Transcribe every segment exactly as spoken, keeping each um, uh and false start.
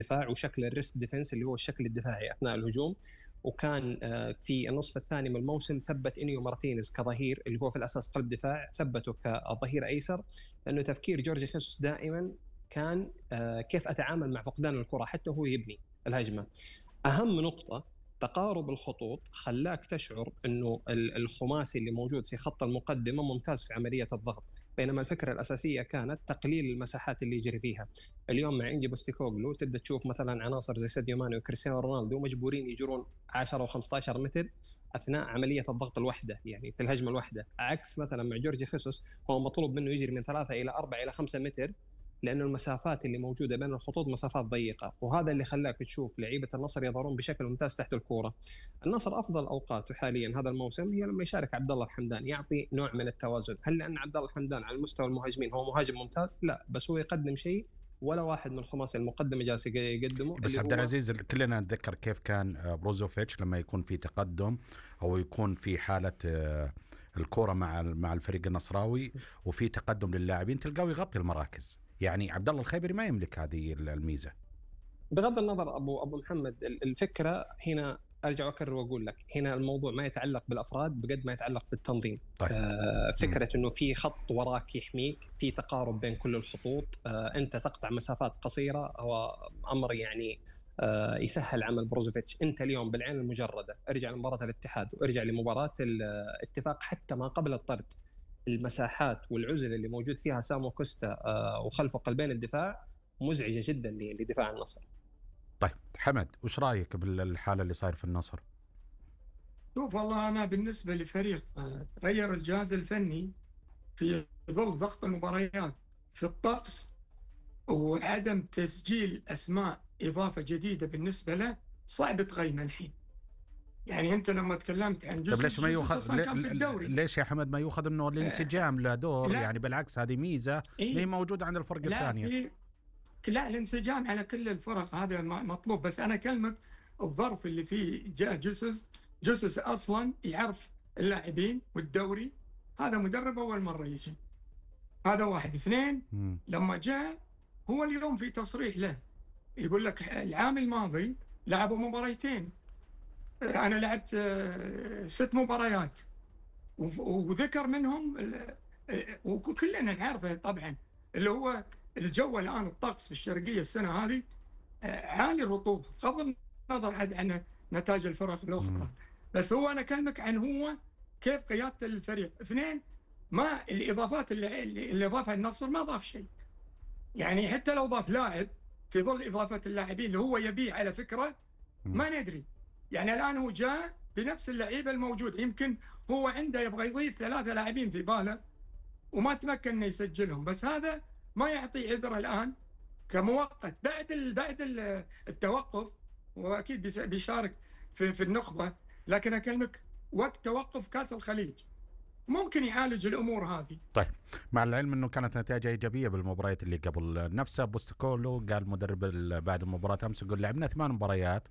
الدفاع وشكل الريست ديفنس اللي هو الشكل الدفاعي اثناء الهجوم. وكان في النصف الثاني من الموسم ثبت إنيو مارتينيز كظهير اللي هو في الأساس قلب دفاع، ثبته كظهير أيسر، لأنه تفكير جورج خيسوس دائما كان كيف أتعامل مع فقدان الكرة حتى هو يبني الهجمة. أهم نقطة تقارب الخطوط خلاك تشعر أنه الخماسي اللي موجود في خط المقدمة ممتاز في عملية الضغط، بينما الفكرة الأساسية كانت تقليل المساحات اللي يجري فيها. اليوم مع إنجي بوستيكوغلو تبدأ تشوف مثلا عناصر زي ساديو ماني وكريستيانو رونالدو مجبورين يجرون عشرة وخمسة عشر متر أثناء عملية الضغط الوحدة، يعني في الهجمة الوحدة، عكس مثلا مع جورج خيسوس هو مطلوب منه يجري من ثلاثة إلى أربعة إلى خمسة متر، لأن المسافات اللي موجودة بين الخطوط مسافات ضيقة، وهذا اللي خلاك تشوف لعيبة النصر يظهرون بشكل ممتاز تحت الكورة. النصر أفضل أوقاته حاليا هذا الموسم هي لما يشارك عبد الله الحمدان، يعطي نوع من التوازن. هل لأن عبد الله الحمدان على المستوى المهاجمين هو مهاجم ممتاز؟ لا، بس هو يقدم شيء ولا واحد من الخماسي المقدمة جالس يقدمه. بس عبد العزيز كلنا نتذكر كيف كان بروزوفيتش لما يكون في تقدم أو يكون في حالة الكرة مع مع الفريق النصراوي وفي تقدم للاعبين تلقاه يغطي المراكز. يعني عبد الله الخيبري ما يملك هذه الميزة. بغض النظر أبو أبو محمد، الفكرة هنا أرجع أكرر وأقول لك، هنا الموضوع ما يتعلق بالأفراد بقد ما يتعلق بالتنظيم. طيب. آه فكرة م. إنه في خط وراك يحميك، في تقارب بين كل الخطوط، آه أنت تقطع مسافات قصيرة، هو أمر يعني آه يسهل عمل بروزوفيتش. أنت اليوم بالعين المجردة ارجع لمباراة الاتحاد وارجع لمباراة الاتفاق حتى ما قبل الطرد، المساحات والعزل اللي موجود فيها سامو كوستا آه وخلفه قلبين الدفاع مزعجة جدا لدفاع النصر. طيب حمد، وش رايك بالحاله اللي صاير في النصر؟ شوف والله انا بالنسبه لفريق غير الجهاز الفني في ظل ضغط المباريات في الطقس وعدم تسجيل اسماء اضافه جديده بالنسبه له، صعب تقيمه الحين. يعني انت لما تكلمت عن جزء ليش ما يؤخذ لي... ليش يا حمد ما يؤخذ انه الانسجام له دور؟ يعني بالعكس هذه ميزه إيه؟ ما هي موجوده عند الفرق الثانيه. في... لا، الانسجام على كل الفرق هذا مطلوب، بس أنا أكلمك الظرف اللي فيه جاء جوسس. جوسس أصلا يعرف اللاعبين والدوري، هذا مدرب أول مرة يجي، هذا واحد. اثنين، م. لما جاء هو اليوم في تصريح له يقول لك العام الماضي لعبوا مباريتين، أنا لعبت ست مباريات، وذكر منهم وكلنا نعرفه طبعا اللي هو الجو الآن الطقس في الشرقية السنة هذه عالي الرطوبة، بغض النظر عن نتائج الفرق الأخرى. بس هو أنا أكلمك عن هو كيف قيادة الفريق. اثنين، ما الإضافات اللي, اللي ضافها النصر ما ضاف شيء، يعني حتى لو ضاف لاعب في ظل إضافة اللاعبين اللي هو يبيع على فكرة ما ندري. يعني الآن هو جاء بنفس اللعيبة الموجود، يمكن هو عنده يبغى يضيف ثلاثة لاعبين في باله وما تمكن انه يسجلهم، بس هذا ما يعطي عذر الآن كمؤقت. بعد ال بعد ال التوقف واكيد بيشارك في في النخبة، لكن اكلمك وقت توقف كاس الخليج ممكن يعالج الامور هذه. طيب، مع العلم انه كانت نتائج ايجابيه بالمباريات اللي قبل. نفسه بوستيكوغلو قال مدرب بعد المباراه امس، يقول لعبنا ثمان مباريات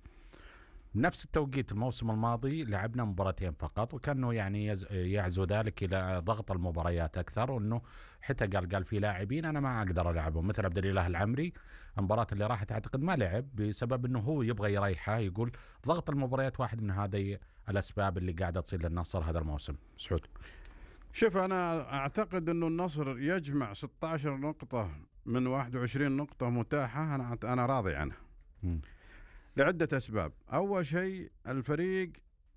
نفس التوقيت الموسم الماضي، لعبنا مباراتين فقط، وكانه يعني يعزو ذلك الى ضغط المباريات اكثر، وانه حتى قال قال في لاعبين انا ما اقدر العبهم مثل عبد الاله العمري، المباراه اللي راحت اعتقد ما لعب بسبب انه هو يبغى يريحه. يقول ضغط المباريات واحد من هذه الاسباب اللي قاعده تصير للنصر هذا الموسم. سعود، شوف انا اعتقد انه النصر يجمع ستة عشر نقطه من واحد وعشرين نقطه متاحه، انا انا راضي عنها م. لعدة أسباب. أول شيء الفريق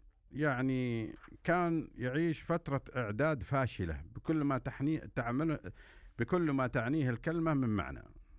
يعني كان يعيش فترة إعداد فاشلة بكل ما تحنيه تعمل بكل ما تعنيه الكلمة من معنى.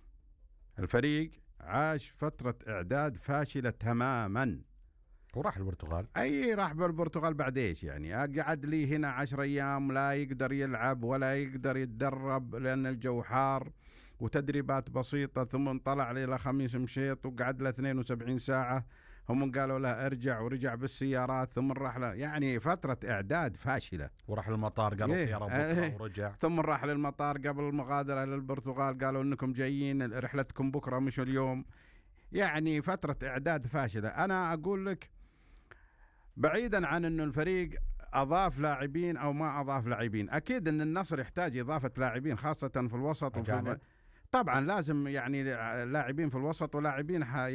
الفريق عاش فترة إعداد فاشلة تماما، وراح البرتغال. أي راح بالبرتغال بعد إيش يعني؟ قعد لي هنا عشر أيام لا يقدر يلعب ولا يقدر يتدرب لأن الجو حار وتدريبات بسيطة، ثم طلع لي لخميس مشيط وقعد له اثنين وسبعين ساعة، هم قالوا له ارجع ورجع بالسيارات، ثم راح له يعني فترة إعداد فاشلة. وراح للمطار قالوا طيارة بكرة ورجع، ثم راح للمطار قبل المغادرة للبرتغال قالوا انكم جايين رحلتكم بكرة مش اليوم. يعني فترة إعداد فاشلة. أنا أقول لك بعيدا عن انه الفريق اضاف لاعبين او ما اضاف لاعبين، اكيد ان النصر يحتاج اضافه لاعبين خاصه في الوسط وفي طبعا لازم يعني لاعبين في الوسط ولاعبين